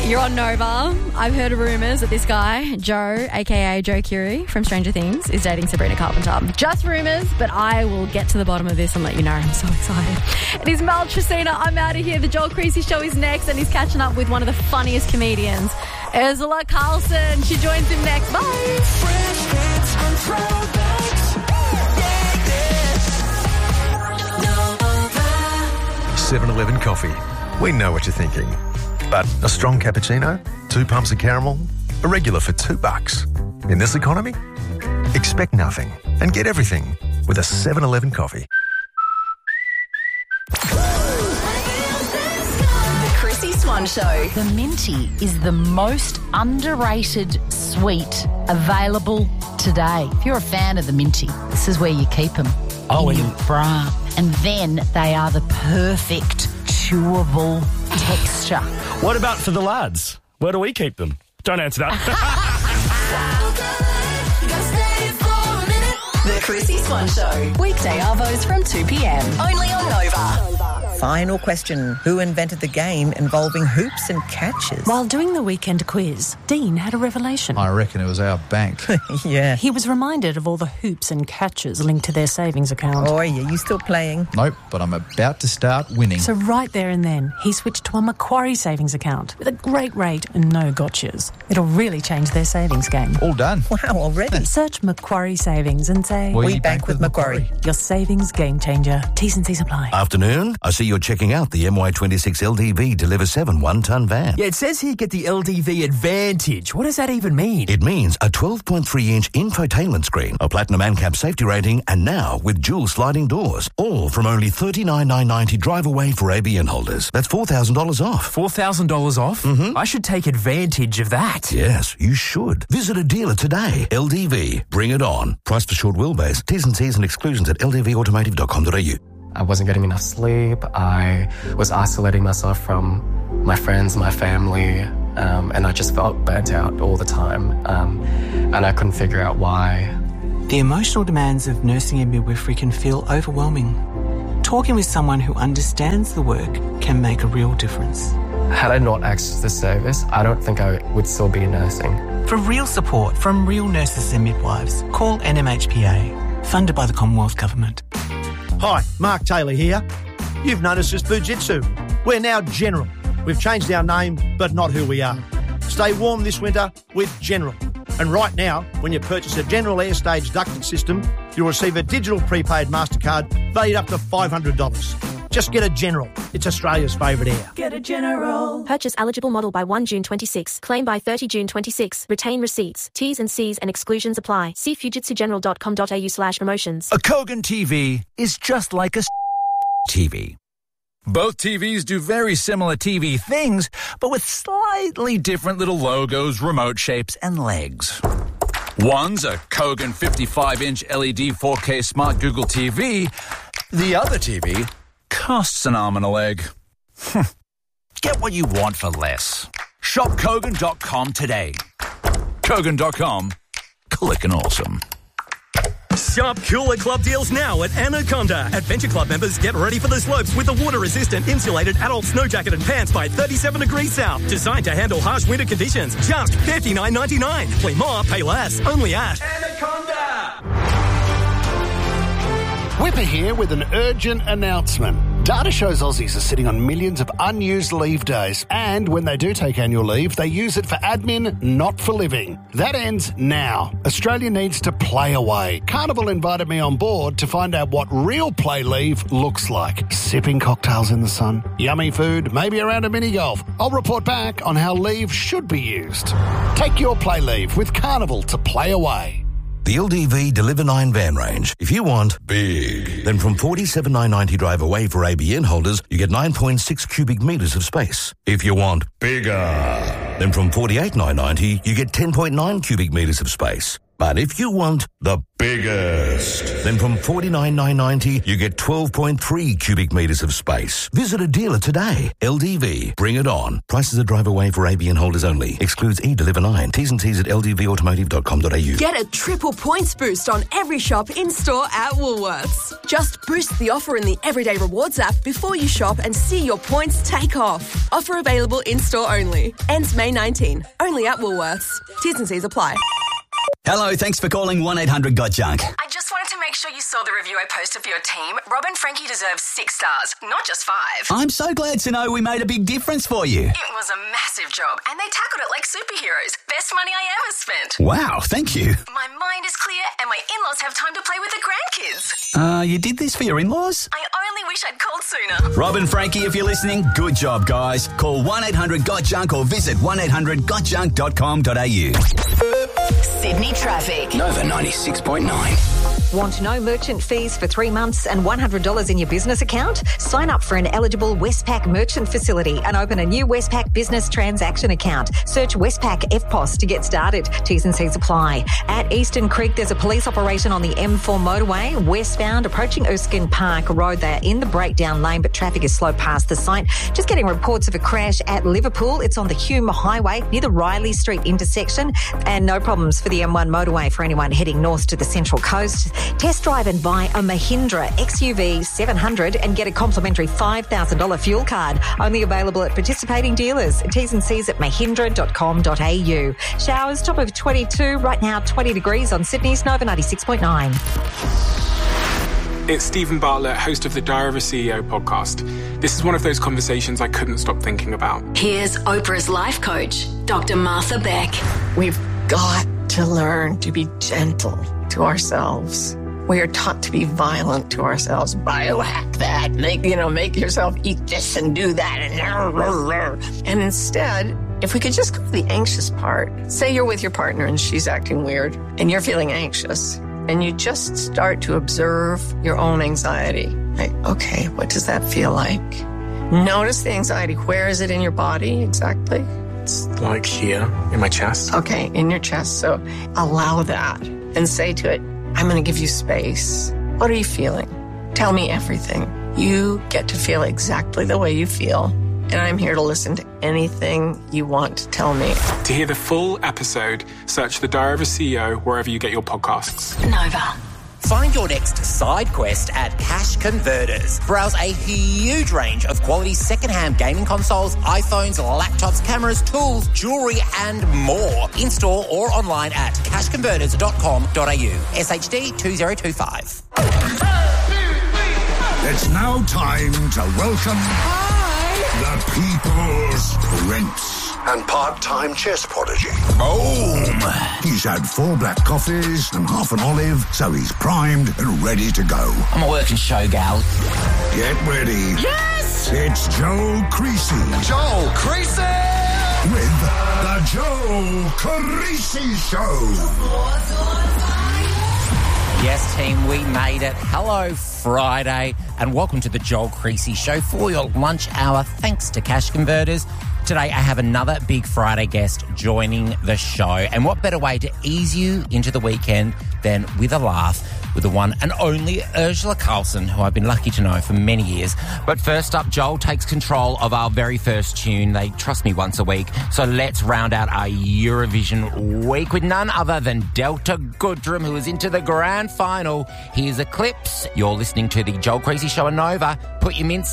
You're on Nova. I've heard rumours that this guy, Joe, a.k.a. Joe Keery from Stranger Things, is dating Sabrina Carpenter. Just rumours, but I will get to the bottom of this and let you know. I'm so excited. It is Mel Tresina. I'm out of here. The Joel Creasy Show is next, and he's catching up with one of the funniest comedians, Ursula Carlson. She joins him next. Bye. 7-Eleven coffee. We know what you're thinking. But a strong cappuccino, 2 pumps of caramel, a regular for $2. In this economy, expect nothing and get everything with a 7-Eleven coffee. The Chrissy Swan Show. The Minty is the most underrated sweet available today. If you're a fan of the Minty, this is where you keep them in your bra. And then they are the perfect chewable texture. What about for the lads? Where do we keep them? Don't answer that. The Chrissy Swan Show. Weekday arvos from 2 p.m. Only on Nova. Final question. Who invented the game involving hoops and catches? While doing the weekend quiz, Dean had a revelation. I reckon it was our bank. Yeah. He was reminded of all the hoops and catches linked to their savings account. Oh, yeah, you still playing? Nope, but I'm about to start winning. So right there and then, he switched to a Macquarie savings account with a great rate and no gotchas. It'll really change their savings game. All done. Wow, already? Search Macquarie Savings and say, We bank with Macquarie. Your savings game changer. T's and C's apply. Afternoon. I see you're checking out the MY26 LDV Deliver 7 one-ton van. Yeah, it says here get the LDV Advantage. What does that even mean? It means a 12.3-inch infotainment screen, a platinum ANCAP safety rating, and now with dual sliding doors. All from only $39,990 drive away for ABN holders. That's $4,000 off. $4,000 off? Mm-hmm. I should take advantage of that. Yes, you should. Visit a dealer today. LDV. Bring it on. Price for short wheelbase. T's and C's and exclusions at ldvautomotive.com.au. I wasn't getting enough sleep. I was isolating myself from my friends, my family, and I just felt burnt out all the time. And I couldn't figure out why. The emotional demands of nursing and midwifery can feel overwhelming. Talking with someone who understands the work can make a real difference. Had I not accessed this service, I don't think I would still be nursing. For real support from real nurses and midwives, call NMHPA, funded by the Commonwealth Government. Hi, Mark Taylor here. You've known us as Fujitsu. We're now General. We've changed our name, but not who we are. Stay warm this winter with General. And right now, when you purchase a General Airstage ducted system, you'll receive a digital prepaid MasterCard valued up to $500. Just get a General. It's Australia's favourite air. Get a General. Purchase eligible model by 1 June 26. Claim by 30 June 26. Retain receipts. T's and C's and exclusions apply. See fujitsugeneral.com.au/promotions. A Kogan TV is just like a TV. Both TVs do very similar TV things, but with slightly different little logos, remote shapes, and legs. One's a Kogan 55-inch LED 4K Smart Google TV. The other TV costs an arm and a leg. Get what you want for less. Shop Kogan.com today. Kogan.com. Clickin' awesome. Sharp Cooler Club deals now at Anaconda. Adventure Club members get ready for the slopes with the water-resistant insulated adult snow jacket and pants by 37 degrees south. Designed to handle harsh winter conditions. Just $59.99. Play more, pay less. Only at Anaconda. Whipper here with an urgent announcement. Data shows Aussies are sitting on millions of unused leave days, and when they do take annual leave, they use it for admin, not for living. That ends now. Australia needs to play away. Carnival invited me on board to find out what real play leave looks like. Sipping cocktails in the sun, yummy food, maybe around a mini-golf. I'll report back on how leave should be used. Take your play leave with Carnival to play away. The LDV Deliver 9 van range. If you want big, then from $47,990 drive away for ABN holders, you get 9.6 cubic metres of space. If you want bigger, then from $48,990, you get 10.9 cubic metres of space. But if you want the biggest, then from $49,990, you get 12.3 cubic metres of space. Visit a dealer today. LDV, bring it on. Prices are drive away for ABN holders only. Excludes E-Deliver 9. T's and C's at ldvautomotive.com.au. Get a triple points boost on every shop in-store at Woolworths. Just boost the offer in the Everyday Rewards app before you shop and see your points take off. Offer available in-store only. Ends May 19. Only at Woolworths. T's and C's apply. Hello, thanks for calling 1-800-GOT-JUNK. I just wanted to make sure you saw the review I posted for your team. Rob and Frankie deserve 6 stars, not just 5. I'm so glad to know we made a big difference for you. It was a massive job, and they tackled it like superheroes. Best money I ever spent. Wow, thank you. My mind is clear, and my in-laws have time to play with the grandkids. You did this for your in-laws? I only wish I'd called sooner. Rob and Frankie, if you're listening, good job, guys. Call 1-800-GOT-JUNK or visit 1-800-GOT-JUNK.com.au. Sydney traffic. Nova 96.9. Want no merchant fees for 3 months and $100 in your business account? Sign up for an eligible Westpac merchant facility and open a new Westpac business transaction account. Search Westpac FPOS to get started. T's and C's apply. At Eastern Creek, there's a police operation on the M4 motorway, westbound, approaching Erskine Park Road. They're in the breakdown lane, but traffic is slow past the site. Just getting reports of a crash at Liverpool. It's on the Hume Highway near the Riley Street intersection, and no problems for the M1 motorway for anyone heading north to the Central Coast. Test drive and buy a Mahindra XUV 700 and get a complimentary $5,000 fuel card. Only available at participating dealers. T's and C's at mahindra.com.au. Showers, top of 22. Right now, 20 degrees on Sydney's Nova 96.9. It's Stephen Bartlett, host of the Diary of a CEO podcast. This is one of those conversations I couldn't stop thinking about. Here's Oprah's life coach, Dr. Martha Beck. We've got to learn to be gentle to ourselves. We are taught to be violent to ourselves. Biohack that. Make yourself eat this and do that. And instead, if we could just go to the anxious part, say you're with your partner and she's acting weird and you're feeling anxious, and you just start to observe your own anxiety. Like, okay, what does that feel like? Notice the anxiety. Where is it in your body exactly? It's like here in my chest. Okay, in your chest. So allow that and say to it, I'm going to give you space. What are you feeling? Tell me everything. You get to feel exactly the way you feel. And I'm here to listen to anything you want to tell me. To hear the full episode, search The Diary of a CEO wherever you get your podcasts. Nova. Find your next side quest at Cash Converters. Browse a huge range of quality second-hand gaming consoles, iPhones, laptops, cameras, tools, jewellery and more. In-store or online at cashconverters.com.au. SHD 2025. It's now time to welcome the People's Prince and part-time chess prodigy. Boom! He's had 4 black coffees and half an olive, so he's primed and ready to go. I'm a working show gal. Get ready. Yes! It's Joe Creasy. Joe Creasy! With the Joe Creasy Show. Yes, team, we made it. Hello, Friday, and welcome to the Joel Creasy Show for your lunch hour, thanks to Cash Converters. Today, I have another Big Friday guest joining the show, and what better way to ease you into the weekend than with a laugh with the one and only Ursula Carlson, who I've been lucky to know for many years. But first up, Joel takes control of our very first tune. They trust me once a week. So let's round out our Eurovision week with none other than Delta Goodrem, who is into the grand final. Here's Eclipse. You're listening to the Joel Creasy Show on Nova. Put your mints